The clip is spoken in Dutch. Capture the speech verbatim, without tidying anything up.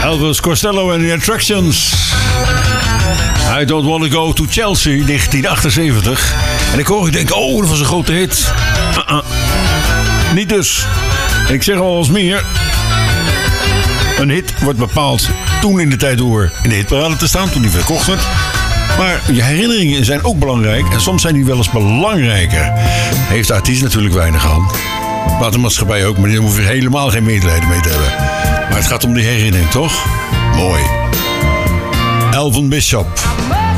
Elvis Costello en The Attractions. I Don't Want To Go To Chelsea, negentien achtenzeventig. En ik hoor, ik denk, oh, dat was een grote hit. Uh-uh. Niet dus. Ik zeg al eens meer. Een hit wordt bepaald toen in de tijd door in de hitparade te staan, toen die verkocht werd. Maar je herinneringen zijn ook belangrijk en soms zijn die wel eens belangrijker. Heeft de artiest natuurlijk weinig aan. Maar de maatschappij ook, maar daar hoef je helemaal geen medelijden mee te hebben. Maar het gaat om die herinnering, toch? Mooi. Elvin Bishop.